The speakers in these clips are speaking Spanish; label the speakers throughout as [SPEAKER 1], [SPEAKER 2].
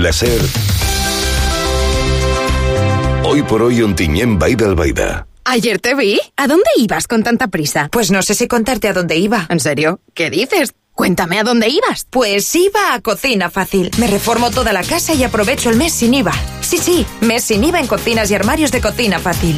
[SPEAKER 1] la SER. Hoy por hoy Ontinyent, Vall d'Albaida.
[SPEAKER 2] Ayer te vi. ¿A dónde ibas con tanta prisa?
[SPEAKER 3] Pues no sé si contarte a dónde iba.
[SPEAKER 2] ¿En serio? ¿Qué dices? Cuéntame a dónde ibas.
[SPEAKER 3] Pues iba a Cocina Fácil. Me reformo toda la casa y aprovecho el mes sin IVA. Sí, mes sin IVA en cocinas y armarios de Cocina Fácil.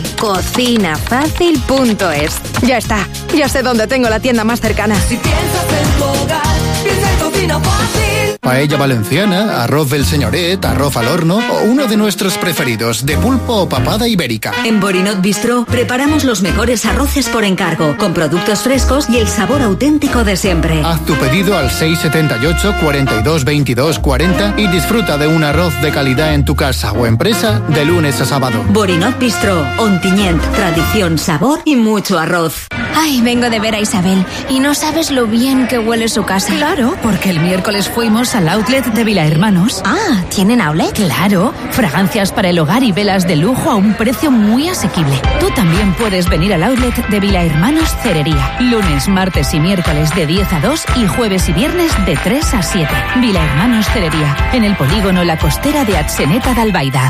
[SPEAKER 2] Cocinafácil.es. Ya está. Ya sé dónde tengo la tienda más cercana.
[SPEAKER 4] Si piensas en tu hogar, piensa en Cocina Fácil.
[SPEAKER 5] Paella valenciana, arroz del señoret, arroz al horno o uno de nuestros preferidos, de pulpo o papada ibérica.
[SPEAKER 6] En Borinot Bistro preparamos los mejores arroces por encargo, con productos frescos y el sabor auténtico de siempre.
[SPEAKER 5] Haz tu pedido al 678 42 22 40 y disfruta de un arroz de calidad en tu casa o empresa de lunes a sábado.
[SPEAKER 6] Borinot Bistro, Ontinyent, tradición, sabor y mucho arroz.
[SPEAKER 7] Ay, vengo de ver a Isabel y no sabes lo bien que huele su casa.
[SPEAKER 8] Claro, porque el miércoles fuimos al outlet de Vilahermanos.
[SPEAKER 7] Ah, ¿tienen outlet?
[SPEAKER 8] Claro, fragancias para el hogar y velas de lujo a un precio muy asequible. Tú también puedes venir al outlet de Vilahermanos Cerería. Lunes, martes y miércoles de 10 a 2 y jueves y viernes de 3 a 7. Vilahermanos Cerería, en el polígono La Costera de Atzeneta d'Albaida.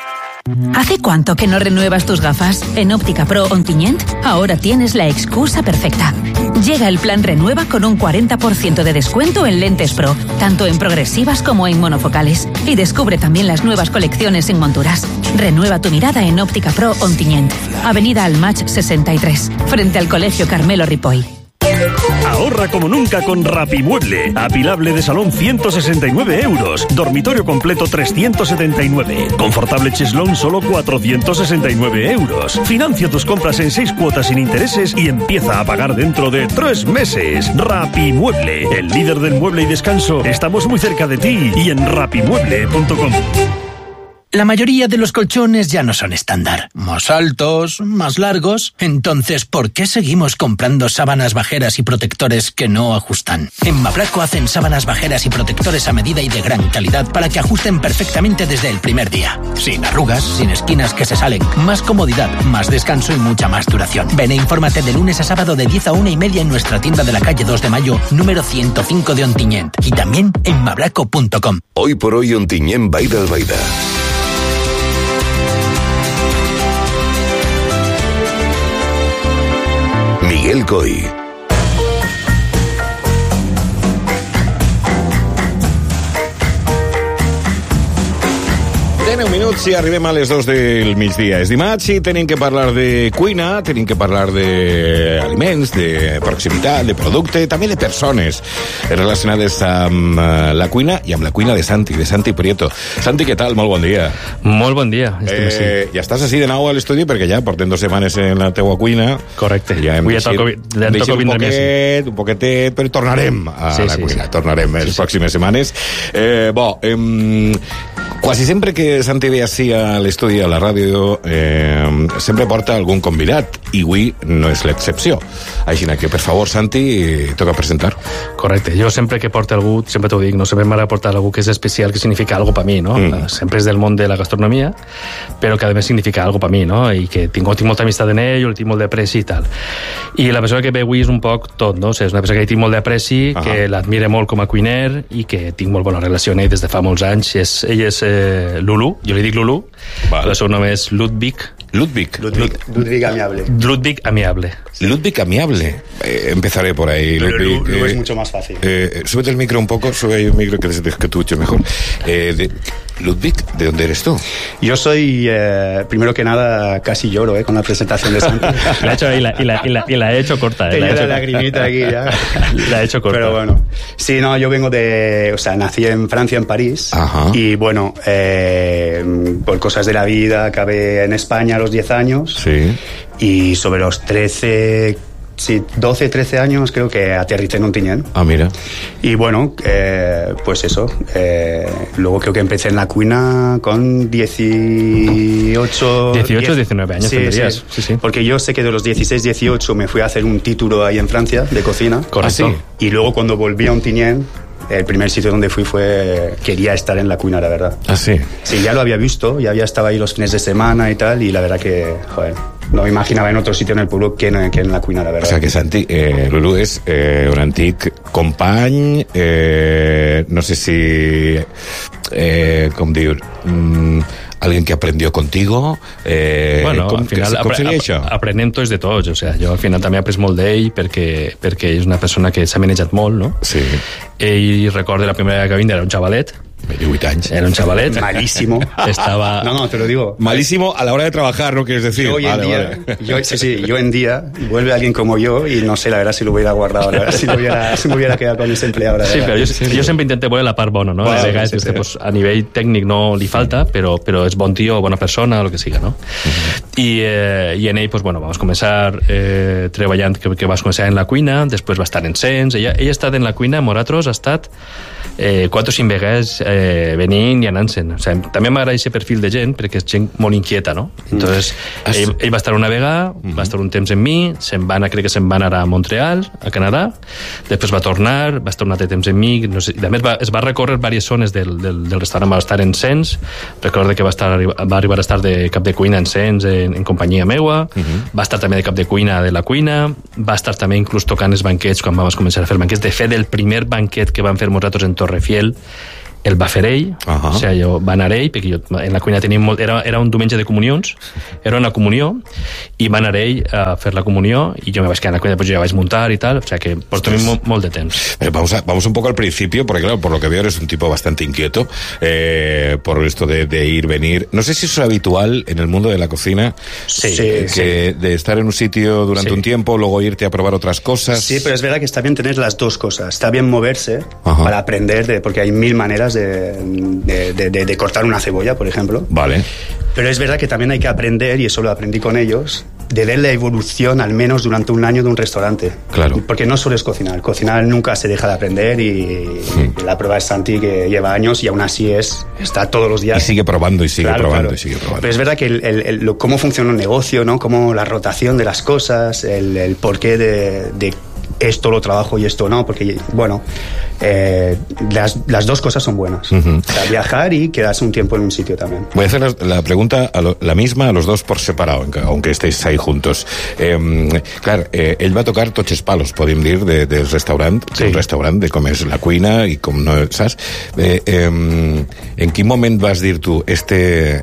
[SPEAKER 8] ¿Hace cuánto que no renuevas tus gafas? En Óptica Pro Ontinyent ahora tienes la excusa perfecta. Llega el plan Renueva con un 40% de descuento en lentes Pro, tanto en progresivas como en monofocales. Y descubre también las nuevas colecciones en monturas. Renueva tu mirada en Óptica Pro Ontinyent, Avenida Almach 63, frente al Colegio Carmelo Ripoll.
[SPEAKER 9] Ahorra como nunca con Rapimueble. Apilable de salón 169 euros. Dormitorio completo 379. Confortable cheslón solo 469 euros. Financia tus compras en 6 cuotas sin intereses y empieza a pagar dentro de 3 meses. Rapimueble, el líder del mueble y descanso. Estamos muy cerca de ti y en rapimueble.com.
[SPEAKER 10] La mayoría de los colchones ya no son estándar. Más altos, más largos. Entonces, ¿por qué seguimos comprando sábanas bajeras y protectores que no ajustan? En Mabraco hacen sábanas bajeras y protectores a medida y de gran calidad para que ajusten perfectamente desde el primer día. Sin arrugas, sin esquinas que se salen. Más comodidad, más descanso y mucha más duración. Ven e infórmate de lunes a sábado de 10 a 1:30 en nuestra tienda de la calle 2 de Mayo, número 105 de Ontinyent. Y también en mabraco.com.
[SPEAKER 1] Hoy por hoy Ontinyent, Vall d'Albaida. Miguel Coy. 10 minuts i arribem a les 2 del migdia. És dimarts i tenim que parlar de cuina, tenim que parlar d'aliments, de proximitat, de producte, també de persones relacionades amb la cuina i amb la cuina de Santi Prieto. Santi, què tal? Molt bon dia.
[SPEAKER 11] Molt bon dia.
[SPEAKER 1] Ja estàs així de nou a l'estudi perquè ja portem 2 setmanes en la teua cuina.
[SPEAKER 11] Correcte.
[SPEAKER 1] Ja hem
[SPEAKER 11] deixat
[SPEAKER 1] un poquetet, però tornarem a la cuina. Tornarem les pròximes setmanes. Quasi sempre que Santi ve així a l'estudi, a la ràdio, sempre porta algun convidat, i avui no és l'excepció. Així que, per favor, Santi, toca presentar.
[SPEAKER 11] Correcte. Jo sempre que porto algú, sempre t'ho dic, no sempre m'agrada portar algú que és especial, que significa algo per mi, no? Sempre és del món de la gastronomia, però que a més significa algo per mi, no? I que tinc molta amistat en ell, el tinc molt d'apreci i tal. I la persona que ve avui és un poc tot, no? O sigui, és una persona que tinc molt d'apreci, que l'admira molt com a cuiner i que tinc molt bona relació amb ell des de fa molts anys. Ell és Lulu, jo li dic Lulu, el seu nom és Ludwig Amiable.
[SPEAKER 1] Ludwig Amiable. Empezaré por ahí.
[SPEAKER 12] Ludwig, es mucho más fácil.
[SPEAKER 1] Súbete el micro un poco, sube ahí un micro que te escucho mejor. Ludwig, ¿de dónde eres tú?
[SPEAKER 12] Yo soy, primero que nada, casi lloro con la presentación de Santi.
[SPEAKER 11] la he hecho corta.
[SPEAKER 12] Tenía la lagrimita aquí ya.
[SPEAKER 11] La he hecho corta.
[SPEAKER 12] Pero bueno, sí, no, yo vengo nací en Francia, en París. Ajá. Y bueno, por cosas de la vida acabé en España a los 10 años.
[SPEAKER 1] Sí.
[SPEAKER 12] Y sobre los 13 años creo que aterricé en Ontinyent.
[SPEAKER 1] Ah, mira.
[SPEAKER 12] Y bueno, pues eso. Luego creo que empecé en la cuina con 18...
[SPEAKER 11] 19 años tendrías. Sí.
[SPEAKER 12] Porque yo sé que de los 16, 18 me fui a hacer un título ahí en Francia de cocina.
[SPEAKER 11] Correcto.
[SPEAKER 12] ¿Ah, sí? Y luego cuando volví a Ontinyent, el primer sitio donde fui quería estar en la cuina, la verdad.
[SPEAKER 1] ¿Ah, sí?
[SPEAKER 12] Sí, ya lo había visto, ya había estado ahí los fines de semana y tal, y la verdad que, no me imaginaba en otro sitio en el pueblo que en la cuina, la verdad.
[SPEAKER 1] O sea que Santi, Lulu és un antic company, no sé si com dir, alguien que aprendió contigo,
[SPEAKER 11] bueno, al final
[SPEAKER 1] com seria això?
[SPEAKER 11] Aprenem tots de tots, o sea, jo al final també he après molt d'ell perquè és una persona que s'ha manejat molt, no?
[SPEAKER 1] Sí.
[SPEAKER 11] Ell recorda la primera vegada que vindre, era un xavalet.
[SPEAKER 1] 18 anys.
[SPEAKER 11] Era un chavalet.
[SPEAKER 12] Malísimo.
[SPEAKER 11] Estaba...
[SPEAKER 12] No, te lo digo.
[SPEAKER 1] Malísimo a la hora de trabajar, ¿no quieres decir?
[SPEAKER 12] Yo hoy en día, yo en día, vuelve alguien como yo y no sé, la verdad, si lo hubiera guardado, la verdad, si me hubiera quedado con ese empleado.
[SPEAKER 11] Sí, però jo sempre intento veure la part bona, no? Bueno, a vegades sí. Pues, a nivell tècnic no li falta, però és bon tio, bona persona, el que siga, no? I en ell, pues, bueno, vamos començar treballant, que vas començar en la cuina, després va estar en Sens, ella ha estat en la cuina, Moratros ha estat 4 o 5 vegades venint i anant-se'n. O sigui, també m'agrada aquest perfil de gent perquè és gent molt inquieta, no? Entonces, ell va estar una vegada, va estar un temps amb mi, crec que se'n va anar a Montreal, a Canadà, després va tornar, va estar un altre temps amb mi, no sé, a més es va recórrer diverses zones del restaurant, va estar en Sens, recordo que va arribar a estar de cap de cuina en Sens, en companyia meua, va estar també de cap de cuina de la cuina, va estar també inclús tocant els banquets quan vam començar a fer banquets. De fet, el primer banquet que vam fer nosaltres en Torrefiel el va fer ell, o sigui, jo va anar ell, perquè jo en la cuina tenim molt... Era un diumenge de comunions, era una comunió, i va anar ell a fer la comunió, y yo me vaig quedar en la cuina, pues yo ya vais a montar y tal, o sea que porto molt de temps.
[SPEAKER 1] Vamos un poco al principio, porque claro, por lo que veo eres un tipo bastante inquieto, por esto de ir, venir. No sé si eso es habitual en el mundo de la cocina, de estar en un sitio durante un tiempo, luego irte a probar otras cosas.
[SPEAKER 12] Sí, pero es verdad que está bien tener las dos cosas. Está bien moverse para aprender, porque hay 1000 maneras de cortar una cebolla, por ejemplo.
[SPEAKER 1] Vale.
[SPEAKER 12] Pero es verdad que también hay que aprender, y eso lo aprendí con ellos, de ver la evolución al menos durante un año de un restaurante.
[SPEAKER 1] Claro.
[SPEAKER 12] Porque no solo es cocinar. Cocinar nunca se deja de aprender, y la prueba es Santi, que lleva años y aún así está todos los días.
[SPEAKER 1] Y sigue probando y sigue probando y sigue probando.
[SPEAKER 12] Pero es verdad que cómo funciona un negocio, ¿no? Cómo la rotación de las cosas, el porqué de esto lo trabajo y esto no, porque, bueno, las dos cosas son buenas. O sea, viajar y quedarse un tiempo en un sitio también.
[SPEAKER 1] Voy a hacer la pregunta la misma a los dos por separado, aunque estéis ahí juntos. Clar, ell va tocar tots els palos, podem dir, del restaurant, del restaurant, de com és la cuina i com no, saps? En quin moment vas dir tu, este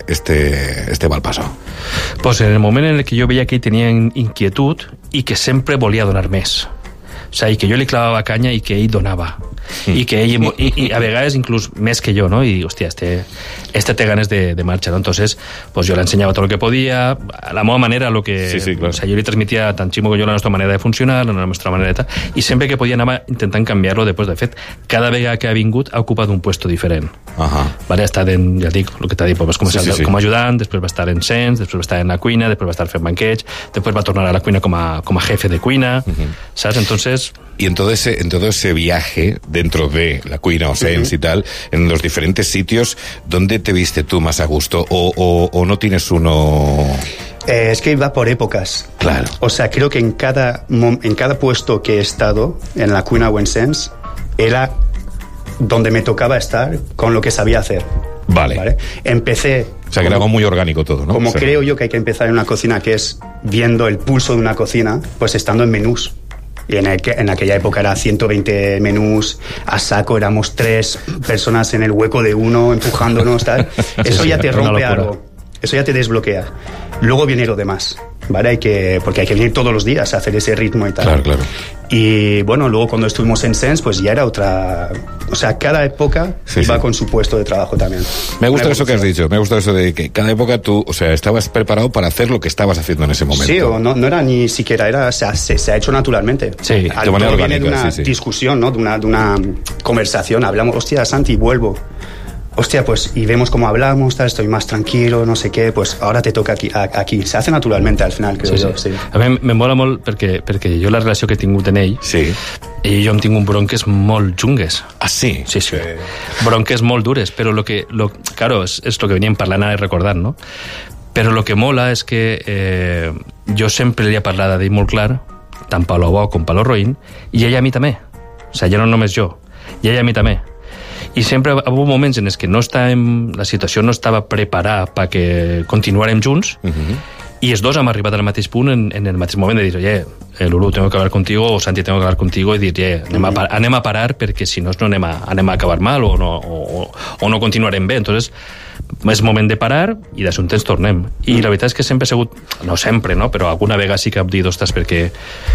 [SPEAKER 1] va al paso?
[SPEAKER 11] Pues en el moment en el que jo veia que ell tenia inquietud i que sempre volia donar més. O sigui, que jo li clavava canya i que ell donava. I que ell, i a vegades inclús més que jo, no? I, hòstia, este té ganes de marxa, no? Entonces, pues yo le enseñaba todo lo que podía, a la meva manera, lo que...
[SPEAKER 1] Sí, claro.
[SPEAKER 11] O sea, yo le transmitía tant Ximo com jo la nostra manera de funcionar, la nostra manera de tal, i sempre que podia anava intentant canviar-lo després. De fet, cada vegada que ha vingut ha ocupat un puesto diferent. Vale, ha estat en, ja dic, el que t'ha dit, pues, com a ajudant, després va estar en Sens, després va estar en la cuina, després va estar fent banquets, després va tornar a la cuina com a jefe de cuina, ¿sabes? Entonces...
[SPEAKER 1] Y en todo ese viaje dentro de la cuina o Sens y tal, en los diferentes sitios, ¿dónde te viste tú más a gusto? ¿O no tienes uno...?
[SPEAKER 12] Es que iba por épocas.
[SPEAKER 1] Claro.
[SPEAKER 12] O sea, creo que en cada puesto que he estado, en la cuina o en Sens, era donde me tocaba estar con lo que sabía hacer.
[SPEAKER 1] Vale.
[SPEAKER 12] Empecé...
[SPEAKER 1] O sea, que era algo muy orgánico todo, ¿no?
[SPEAKER 12] Como creo yo que hay que empezar en una cocina, que es viendo el pulso de una cocina, pues estando en menús. Y en aquella época era 120 menús a saco, éramos 3 personas en el hueco de uno empujándonos, tal. Eso ya te rompe algo, eso ya te desbloquea. Luego viene lo demás, ¿vale? Porque hay que venir todos los días a hacer ese ritmo y tal.
[SPEAKER 1] Claro.
[SPEAKER 12] Y bueno, luego cuando estuvimos en Sens, pues ya era otra... O sea, cada época iba con su puesto de trabajo también.
[SPEAKER 1] Me gusta eso que has dicho, me gusta eso de que cada época tú, o sea, estabas preparado para hacer lo que estabas haciendo en ese momento.
[SPEAKER 12] Sí, o no era ni siquiera, o sea, se ha hecho naturalmente.
[SPEAKER 1] Sí, de manera orgánica. Viene de una
[SPEAKER 12] discusión, ¿no? De una conversación, hablamos, hostia, Santi, vuelvo. Hostia, pues, y vemos cómo hablamos, tal, estoy más tranquilo, no sé què, pues ahora te toca aquí. Se hace naturalmente al final, creo yo. Sí.
[SPEAKER 11] A mi me mola molt perquè jo la relació que he tingut en ell, i jo em tinc un bronques molt jungues.
[SPEAKER 1] Ah, sí?
[SPEAKER 11] Sí. Bronques molt dures, però claro, és lo que veníem parlant ara i recordant, no? Però lo que mola és que jo sempre li he parlat d'ell molt clar, tant per lo bo com per lo roïn, i ella a mi també. O sigui, ja no només jo, i ella a mi també. I sempre hi ha hagut moments en els que la situació no estava preparada perquè continuarem junts, I els dos hem arribat al mateix punt en el mateix moment de dir, oye, Lulu, tengo que hablar contigo, o Santi, tengo que hablar contigo, i dir, anem a parar perquè si no anem a acabar mal o no continuarem bé. Entonces, és moment de parar i d'això un temps tornem. I la veritat és que sempre ha sigut, no sempre, no? Però alguna vegada sí que hem dit, ostres, perquè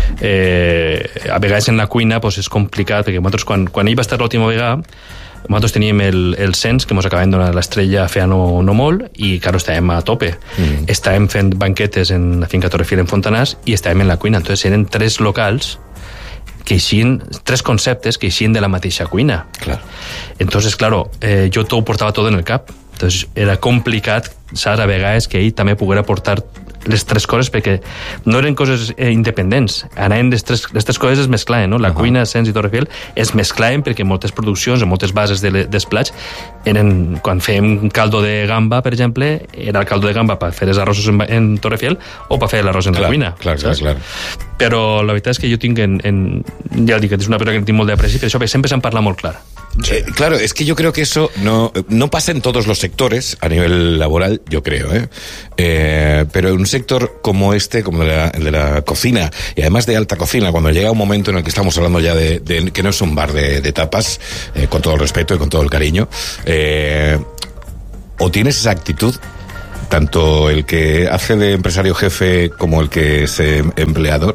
[SPEAKER 11] a vegades en la cuina pues, és complicat, perquè nosaltres quan ell va estar l'última vegada, nosaltres teníem el cens que ens acabem donant l'estrella feia no molt i, claro, estàvem a tope. Estàvem fent banquetes en la finca Torrefil en Fontanars i estàvem en la cuina. Entonces eren 3 locals que eixien, 3 conceptes que eixien de la mateixa cuina.
[SPEAKER 1] Claro.
[SPEAKER 11] Entonces, claro, jo ho portava tot en el cap. Entonces era complicat, saps, a vegades que ell també poguera portar les 3 coses, perquè no eren coses independents, anaven les tres coses es mesclaven, no? La cuina, Cens i Torrefil es mesclaven perquè moltes produccions o moltes bases dels plats eren, quan fèiem caldo de gamba, per exemple, era el caldo de gamba per fer els arrossos en Torrefil o per fer l'arròs en la cuina.
[SPEAKER 1] Clar.
[SPEAKER 11] Però la veritat és que jo tinc ja dic que és una persona que tinc molt d'apreci, per això sempre se'n parla molt clar.
[SPEAKER 1] Claro, es que yo creo que eso no pasa en todos los sectores a nivel laboral, yo creo, pero en un sector como este, como el de la cocina, y además de alta cocina, cuando llega un momento en el que estamos hablando ya de que no es un bar de tapas, con todo el respeto y con todo el cariño, o tienes esa actitud, tanto el que hace de empresario jefe como el que es empleado,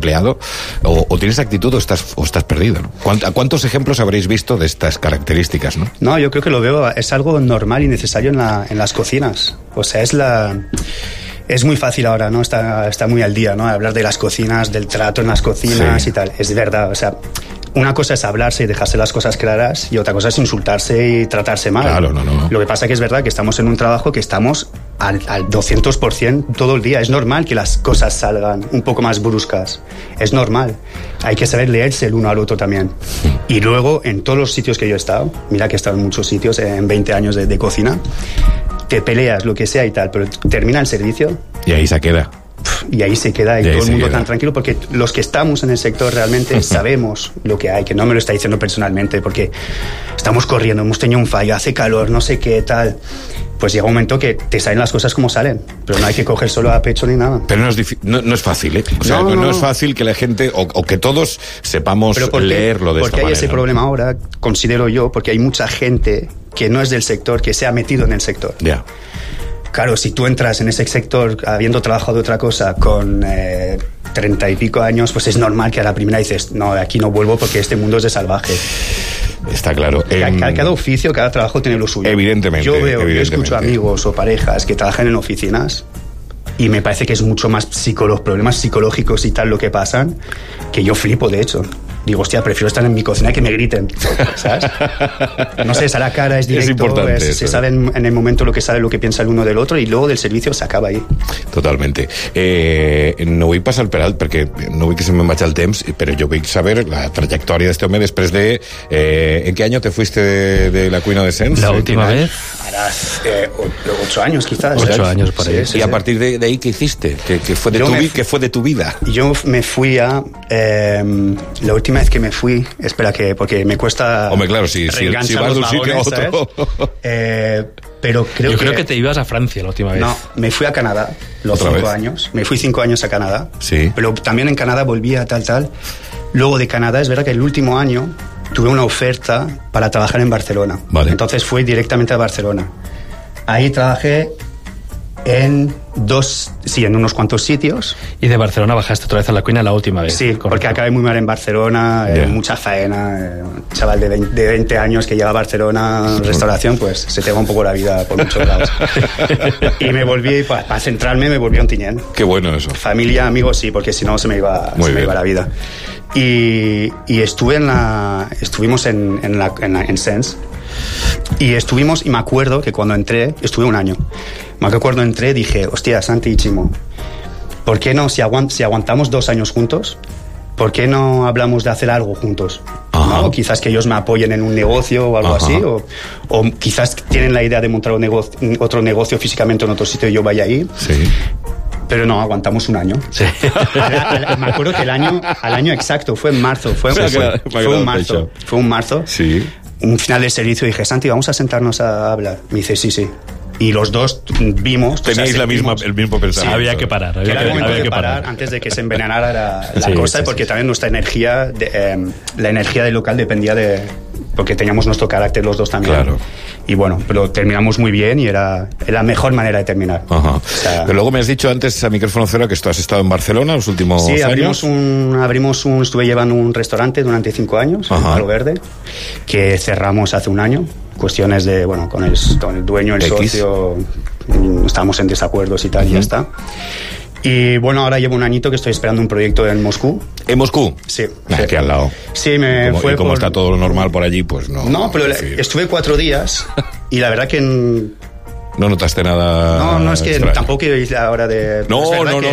[SPEAKER 1] o tienes actitud o estás perdido, ¿no? ¿A cuántos ejemplos habréis visto de estas características, no?
[SPEAKER 12] No, yo creo que lo veo, es algo normal y necesario en las cocinas. O sea, es muy fácil ahora, ¿no? Está muy al día, ¿no? Hablar de las cocinas, del trato en las cocinas y tal. Es verdad, o sea, una cosa es hablarse y dejarse las cosas claras y otra cosa es insultarse y tratarse mal.
[SPEAKER 1] Claro, no.
[SPEAKER 12] Lo que pasa que es verdad que estamos en un trabajo que estamos al 200% todo el día. Es normal que las cosas salgan un poco más bruscas. Es normal. Hay que saber leerse el uno al otro también. Y luego, en todos los sitios que yo he estado, mira que he estado en muchos sitios, en 20 años de cocina, te peleas, lo que sea y tal, pero termina el servicio...
[SPEAKER 1] Y ahí se queda.
[SPEAKER 12] Y ahí se queda, y todo el mundo tan tranquilo, porque los que estamos en el sector realmente sabemos lo que hay, que no me lo está diciendo personalmente, porque estamos corriendo, hemos tenido un fallo, hace calor, no sé qué, tal. Pues llega un momento que te salen las cosas como salen, pero no hay que coger solo a pecho ni nada.
[SPEAKER 1] Pero no es fácil, ¿eh? O sea, no es fácil que la gente, o que todos sepamos leerlo de esta manera.
[SPEAKER 12] Porque hay ese problema ahora, considero yo, porque hay mucha gente que no es del sector, que se ha metido en el sector.
[SPEAKER 1] Ya.
[SPEAKER 12] Claro, si tú entras en ese sector habiendo trabajado de otra cosa con 30 y pico años, pues es normal que a la primera dices, no, de aquí no vuelvo porque este mundo es de salvaje.
[SPEAKER 1] Está claro.
[SPEAKER 12] Cada oficio, cada trabajo tiene lo suyo.
[SPEAKER 1] Evidentemente.
[SPEAKER 12] Yo escucho amigos o parejas que trabajan en oficinas y me parece que es mucho más problemas psicológicos y tal lo que pasan, que yo flipo, de hecho. Digo, hostia, prefiero estar en mi cocina que me griten, ¿sabes? No sé, la cara, es directo,
[SPEAKER 1] es importante
[SPEAKER 12] se sabe en el momento lo que piensa el uno del otro y luego del servicio se acaba ahí.
[SPEAKER 1] Totalmente. No vull passar per alt perquè no vull que se me vagi el temps, pero yo vull saber la trayectoria de este hombre después de... ¿En qué año te fuiste de la cuina de Cens?
[SPEAKER 11] La última vez.
[SPEAKER 12] Ahora, 8 años quizás.
[SPEAKER 11] 8 años por ahí.
[SPEAKER 1] Sí, y a partir de ahí, ¿qué hiciste? ¿Qué fue de tu vida?
[SPEAKER 12] Yo me fui a... la última vez que me fui, porque me cuesta...
[SPEAKER 1] Hombre, claro, si vas de un sitio a otro...
[SPEAKER 12] pero
[SPEAKER 11] Yo creo que te ibas a Francia la última vez.
[SPEAKER 12] No, me fui a Canadá los 5 años. Me fui 5 años a Canadá.
[SPEAKER 1] Sí.
[SPEAKER 12] Pero también en Canadá volví a tal. Luego de Canadá, es verdad que el último año tuve una oferta para trabajar en Barcelona.
[SPEAKER 1] Vale.
[SPEAKER 12] Entonces fui directamente a Barcelona. Ahí trabajé en unos cuantos sitios.
[SPEAKER 11] Y de Barcelona bajaste otra vez a la cuina la última vez.
[SPEAKER 12] Sí, correcto. Porque acabé muy mal en Barcelona, mucha faena, un chaval de 20 años que llega a Barcelona, restauración, pues se te va un poco la vida por muchos lados. Y me volví, para centrarme, me volví a Ontinyent.
[SPEAKER 1] Qué bueno eso.
[SPEAKER 12] Familia, amigos, sí, porque si no se me iba la vida. Y estuvimos en Cens. Y estuvimos, y me acuerdo que cuando entré, estuve un año. Me acuerdo cuando entré, dije, hostia, Santi y Chimo, ¿por qué no, si aguantamos 2 años juntos, ¿por qué no hablamos de hacer algo juntos? ¿No? Quizás que ellos me apoyen en un negocio o algo así, o quizás tienen la idea de montar otro negocio físicamente en otro sitio y yo vaya ahí.
[SPEAKER 1] Sí.
[SPEAKER 12] Pero no, aguantamos un año.
[SPEAKER 1] Sí.
[SPEAKER 12] Me acuerdo que al año exacto, fue en marzo. Fue un marzo.
[SPEAKER 1] Sí.
[SPEAKER 12] Un final de servicio, dije, Santi, vamos a sentarnos a hablar. Me dice, sí. y los dos vimos...
[SPEAKER 1] Teníais el mismo pensamiento.
[SPEAKER 11] Sí, había que parar.
[SPEAKER 12] Había que parar antes de que se envenenara la cosa, porque también nuestra energía, la energía del local dependía de... Porque teníamos nuestro carácter los dos también.
[SPEAKER 1] Claro.
[SPEAKER 12] Y bueno, pero terminamos muy bien y era la mejor manera de terminar.
[SPEAKER 1] Ajá.
[SPEAKER 12] O sea,
[SPEAKER 1] pero luego me has dicho antes a micrófono cero que has estado en Barcelona los últimos años.
[SPEAKER 12] Sí, estuve llevando un restaurante durante 5 años, en Palo Verde, que cerramos hace un año. Cuestiones de, bueno, con el dueño, el socio, estábamos en desacuerdos y tal, y ya está. Y bueno, ahora llevo un añito que estoy esperando un proyecto en Moscú.
[SPEAKER 1] ¿En Moscú?
[SPEAKER 12] Sí.
[SPEAKER 1] Aquí al lado.
[SPEAKER 12] Sí, fue.
[SPEAKER 1] Y como está todo normal por allí, pues no.
[SPEAKER 12] No, pero estuve 4 días y la verdad que...
[SPEAKER 1] ¿No notaste nada?
[SPEAKER 12] No, es que
[SPEAKER 1] extraño?
[SPEAKER 12] Tampoco iba a ir ahora de...
[SPEAKER 1] No.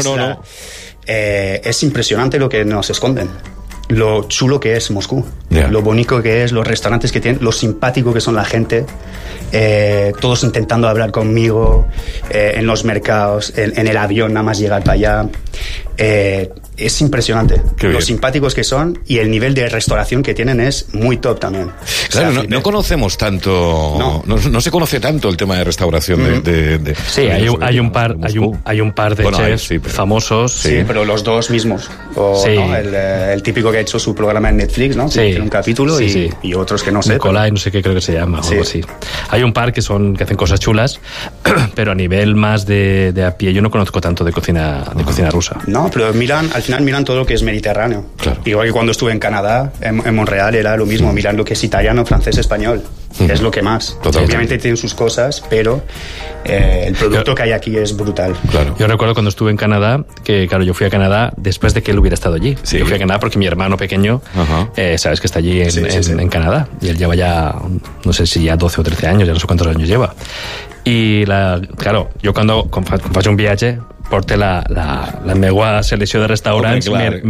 [SPEAKER 12] Es impresionante lo que nos esconden. Lo chulo que es Moscú, lo bonito que es, los restaurantes que tienen, lo simpático que son la gente, todos intentando hablar conmigo, en los mercados, en el avión, nada más llegar para allá. Es impresionante lo simpáticos que son, y el nivel de restauración que tienen es muy top también.
[SPEAKER 1] Claro, o sea, no conocemos tanto, no se conoce tanto el tema de restauración.
[SPEAKER 11] Sí, hay un par de chefs famosos.
[SPEAKER 12] Sí, pero los dos mismos. ¿No? El típico que ha hecho su programa en Netflix, ¿no?
[SPEAKER 11] Sí.
[SPEAKER 12] Tiene un capítulo y otros que no sé.
[SPEAKER 11] Nicolai, no sé qué creo que se llama, o algo así. Hay un par que hacen cosas chulas, pero a nivel más de a pie, yo no conozco tanto de cocina rusa.
[SPEAKER 12] No, pero al final miran todo lo que es mediterráneo. Claro. Igual que cuando estuve en Canadá, en Montreal, era lo mismo, miran lo que es italiano, francés, español. Es lo que más. Obviamente tienen sus cosas, pero el producto que hay aquí es brutal.
[SPEAKER 1] Claro.
[SPEAKER 11] Yo recuerdo cuando estuve en Canadá, que claro, yo fui a Canadá después de que él hubiera estado allí. Sí. Yo fui a Canadá porque mi hermano pequeño, sabes que está allí en Canadá, y él lleva ya, no sé si ya 12 o 13 años, ya no sé cuántos años lleva. I claro, jo quan faig un viatge porto la meva selecció de restaurants,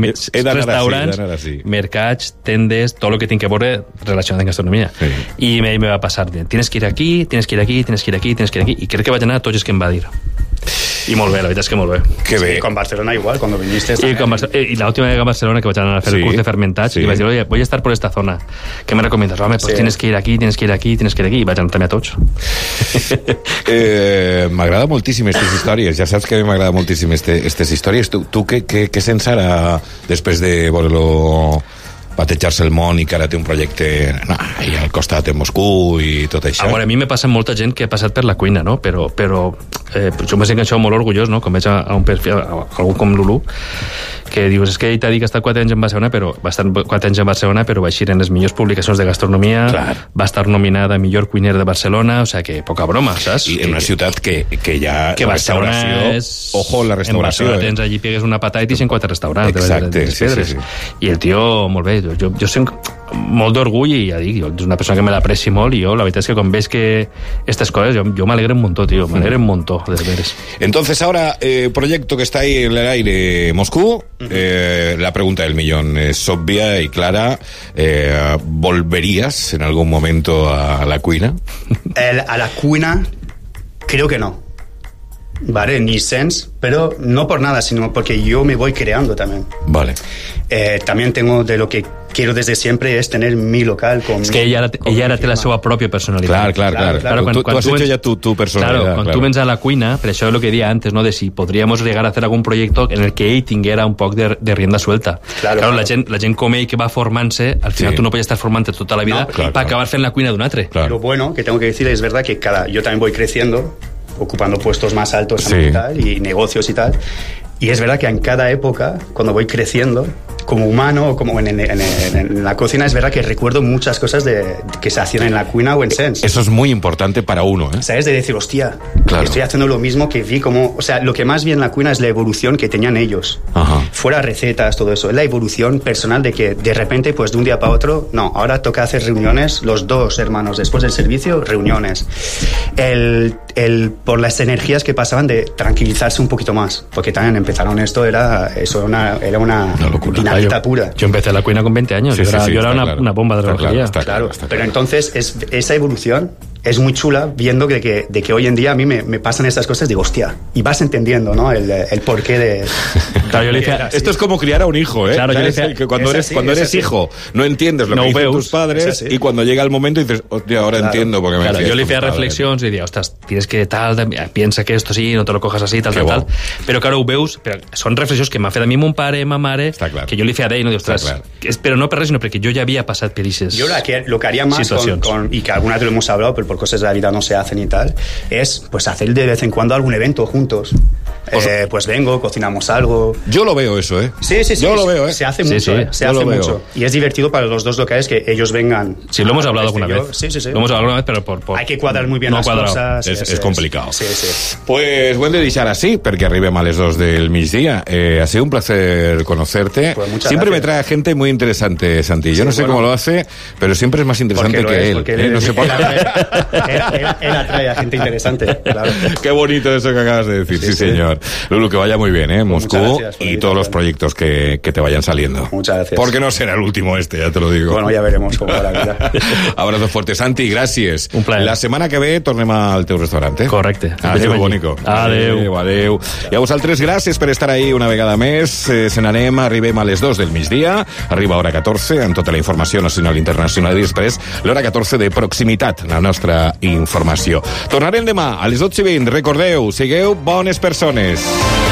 [SPEAKER 11] mercats, tendes, todo lo que tinc que veure relacionat amb gastronomia. I me va passar, tienes que ir aquí, tienes que ir aquí, tienes que ir aquí, tienes que ir aquí, i crec que vaig anar a tots els que em va dir. I molt bé, la veritat és que molt bé.
[SPEAKER 1] Que bé.
[SPEAKER 12] Sí, con Barcelona igual, cuando viniste.
[SPEAKER 11] Y la última vez a Barcelona que vaig anar a fer el curs de fermentats, i vaig dir, oye, voy a estar por esta zona. ¿Qué me recomiendas? Home, pues tienes que ir aquí, tienes que ir aquí, tienes que ir aquí, i vaig anar també a tots.
[SPEAKER 1] M'agrada moltíssim aquestes històries, ja saps que m'agrada moltíssim aquestes històries. Tu què sents ara després de veure-lo batejar-se el món i que ara té un projecte i al costat en Moscú i tot això?
[SPEAKER 11] A mi me passa molta gent que ha passat per la cuina, no? Però jo me sento això molt orgullós, no? Com veig a un perfil, a algú com Lulu, que dius, és que ell t'ha dit que ha estat 4 anys en Barcelona, però va estar 4 anys en Barcelona, però va eixir en les millors publicacions de gastronomia, va estar nominada a millor cuiner de Barcelona, o sea que poca broma, saps?
[SPEAKER 1] I en una ciutat que ja...
[SPEAKER 11] Que Barcelona és...
[SPEAKER 1] Ojo, la restauració.
[SPEAKER 11] En Barcelona tens allí, pegues una patada i t'hi 4 restaurants.
[SPEAKER 1] Exacte,
[SPEAKER 11] sí. I el tio, molt bé, jo sent molt d'orgull i ja dic, és una persona que me l'apreci molt i jo la veritat és que quan veig que estas coses jo m'alegre un montó, tío, m'alegre un montó de veres.
[SPEAKER 1] Entonces ahora, proyecto que está ahí en el aire, Moscú, la pregunta del millón es obvia y clara, ¿volverías en algún momento a la cuina?
[SPEAKER 12] A la cuina creo que no. Vale, ni sense, pero no por nada, sino porque yo me voy creando también.
[SPEAKER 1] Vale.
[SPEAKER 12] También tengo de lo que quiero desde siempre es tener mi local con...
[SPEAKER 11] És que ella ara té la seva pròpia personalitat.
[SPEAKER 1] Claro. Tú has hecho ya tu personalidad.
[SPEAKER 11] Claro, cuando tú vens a la cuina, per això és lo que deia antes, ¿no? De si podríamos llegar a hacer algún proyecto en el que ell tinguera un poc de rienda suelta. Claro. La gent com ell que va formant-se, al final tú no puedes estar formant-te tota la vida para acabar fent la cuina d'un altre.
[SPEAKER 12] Lo bueno que tengo que decir es verdad que yo también voy creciendo, ocupando puestos más altos y tal, y negocios y tal. Y es verdad que en cada época, cuando voy creciendo, como humano o como en la cocina, es verdad que recuerdo muchas cosas que se hacían en la cuina o en Sense.
[SPEAKER 1] Eso es muy importante para uno, ¿eh?
[SPEAKER 12] ¿Sabes? De decir, hostia, estoy haciendo lo mismo que vi como... O sea, lo que más vi en la cuina es la evolución que tenían ellos. Ajá. Fuera recetas, todo eso. Es la evolución personal de que de repente, pues de un día para otro, no, ahora toca hacer reuniones, los dos hermanos, después del servicio, reuniones. Por las energías que pasaban de tranquilizarse un poquito más. Porque también empezaron esto, era una locura. Pura.
[SPEAKER 11] Yo empecé la cuina con 20 años. Yo era una bomba de relojería.
[SPEAKER 12] Claro. Pero entonces esa evolución es muy chula viendo de que hoy en día a mí me pasan estas cosas, digo, hostia, y vas entendiendo, ¿no? El porqué de...
[SPEAKER 1] Claro, yo le decía, esto es como criar a un hijo, ¿eh?
[SPEAKER 11] Claro, yo le decía,
[SPEAKER 1] que cuando eres hijo no entiendes lo que dicen tus padres y cuando llega el momento dices, hostia, ahora entiendo porque me
[SPEAKER 11] claro, yo le hacía reflexions y decía, ostras, tienes que tal, piensa que esto sí, no te lo cojas así, tal. Però claro, ho veus, són reflexions que m'ha fet a mi mon pare, ma mare, que jo li feia d'ell, no? Ostres, però no per res, sinó perquè jo ja havia passat per aquestes
[SPEAKER 12] situacions. Yo lo que haría más y que alguna vez lo hemos hablado, pero por cosas de la vida no se hacen y tal, es pues hacer de vez en cuando algún evento juntos. Pues vengo, cocinamos algo.
[SPEAKER 1] Yo lo veo eso, ¿eh?
[SPEAKER 12] Sí.
[SPEAKER 1] Yo lo veo, ¿eh?
[SPEAKER 12] Se hace mucho, se hace mucho. Y es divertido para los dos locales que ellos vengan.
[SPEAKER 11] Sí, lo hemos hablado alguna vez.
[SPEAKER 12] Sí.
[SPEAKER 11] Lo hemos hablado alguna vez, pero
[SPEAKER 12] hay que cuadrar muy bien las cosas.
[SPEAKER 1] Es complicado.
[SPEAKER 12] Sí.
[SPEAKER 1] Pues ho hem de deixar así, perquè arribem a les 2 del migdia. Ha sido un placer conocerte.
[SPEAKER 12] Pues
[SPEAKER 1] siempre me trae gente muy interesante, Santi. Yo no sé cómo lo hace, pero siempre es más interesante que él. No sé por qué.
[SPEAKER 12] Él atrae a gente interesante, claro.
[SPEAKER 1] Qué bonito eso que acabas de decir, sí señor. Lulu, que vaya muy bien, ¿eh? Moscú y todos los proyectos que te vayan saliendo.
[SPEAKER 12] Muchas gracias.
[SPEAKER 1] Porque no será el último ya te lo digo.
[SPEAKER 12] Bueno, ya veremos cómo va la vida.
[SPEAKER 1] Abrazo fuerte, Santi, gràcies.
[SPEAKER 11] Un plaer.
[SPEAKER 1] La setmana que ve tornem al teu restaurant.
[SPEAKER 11] Correcte.
[SPEAKER 1] Adéu, bonico. Adéu. I a vosaltres, gràcies per estar ahí una vegada més. Se n'anem, arribem a les 2 del migdia. Arriba hora 14, amb tota la informació nacional i internacional, i després l'hora 14 de proximitat, la nostra informació. Tornarem demà a les 12:20. Recordeu, sigueu bones persones.